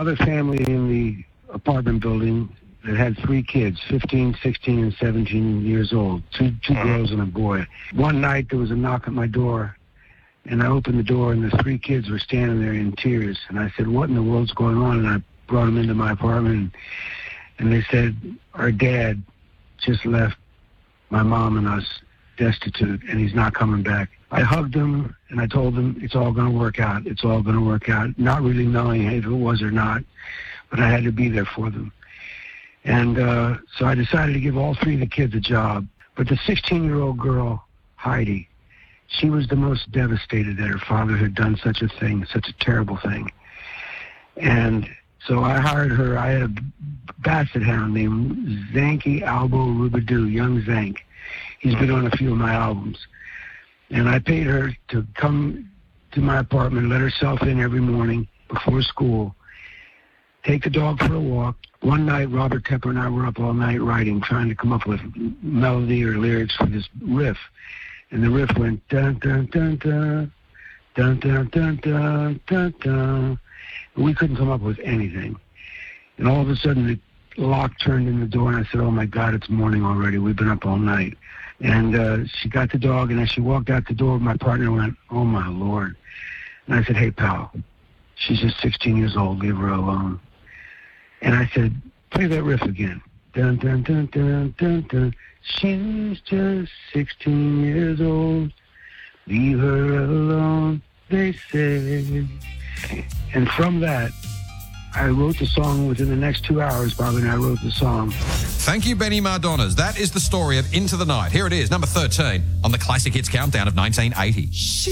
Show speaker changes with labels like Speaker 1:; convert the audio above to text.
Speaker 1: another family in the apartment building that had 3 kids, 15, 16, and 17 years old, two girls and a boy. One night there was a knock at my door, and I opened the door, and the 3 kids were standing there in tears. And I said, what in the world's going on? And I brought them into my apartment, and they said, our dad just left my mom and us destitute, and he's not coming back. I hugged them, and I told them it's all going to work out. It's all going to work out, not really knowing if it was or not, but I had to be there for them. And so I decided to give all 3 of the kids a job. But the 16-year-old girl, Heidi, she was the most devastated that her father had done such a thing, such a terrible thing. And so I hired her. I had a basset hound named Zanky Albo Rubadoo, young Zank. He's been on a few of my albums. And I paid her to come to my apartment, let herself in every morning before school, take the dog for a walk. One night, Robert Tepper and I were up all night writing, trying to come up with melody or lyrics for this riff. And the riff went dun dun dun dun dun dun dun dun dun dun. And we couldn't come up with anything. And all of a sudden, the lock turned in the door, and I said, "Oh my God, it's morning already. We've been up all night." And she got the dog, and as she walked out the door, my partner went, "Oh my Lord!" And I said, "Hey pal, she's just 16 years old. Leave her alone." And I said, "Play that riff again. Dun dun dun dun dun dun. She's just 16 years old. Leave her alone, they say." And from that, I wrote the song within the next 2 hours. Bob and I wrote the song.
Speaker 2: Thank you, Benny Mardones. That is the story of Into the Night. Here it is, number 13 on the Classic Hits Countdown of 1980.